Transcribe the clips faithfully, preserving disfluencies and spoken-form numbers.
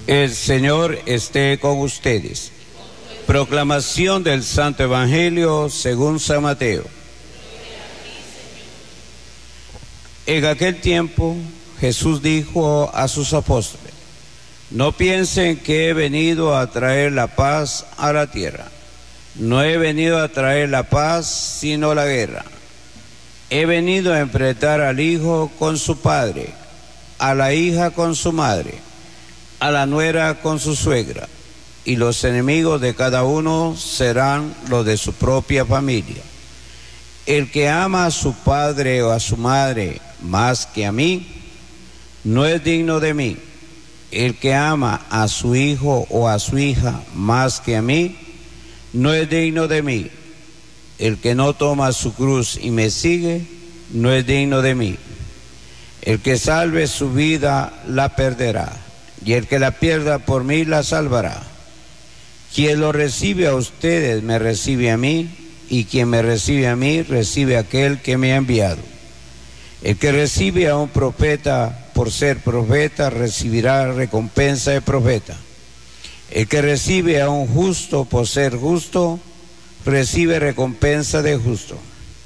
El Señor esté con ustedes. Proclamación del Santo Evangelio según San Mateo. En aquel tiempo Jesús dijo a sus apóstoles: no piensen que he venido a traer la paz a la tierra. No he venido a traer la paz, sino la guerra. He venido a enfrentar al hijo con su padre, a la hija con su madre, a la nuera con su suegra, y los enemigos de cada uno serán los de su propia familia. El que ama a su padre o a su madre más que a mí, no es digno de mí. El que ama a su hijo o a su hija más que a mí, no es digno de mí. El que no toma su cruz y me sigue, no es digno de mí. El que salve su vida, la perderá, y el que la pierda por mí, la salvará. Quien lo recibe a ustedes, me recibe a mí, y quien me recibe a mí, recibe a aquel que me ha enviado. El que recibe a un profeta por ser profeta, recibirá recompensa de profeta. El que recibe a un justo por ser justo, recibe recompensa de justo.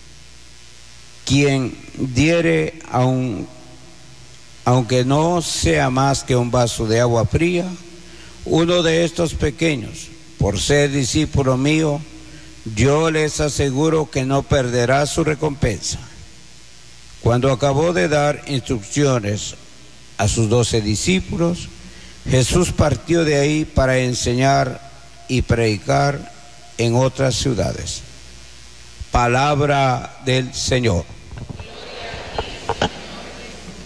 Quien diere a un, aunque no sea más que un vaso de agua fría, uno de estos pequeños, por ser discípulo mío, yo les aseguro que no perderá su recompensa. Cuando acabó de dar instrucciones a sus doce discípulos, Jesús partió de ahí para enseñar y predicar en otras ciudades. Palabra del Señor.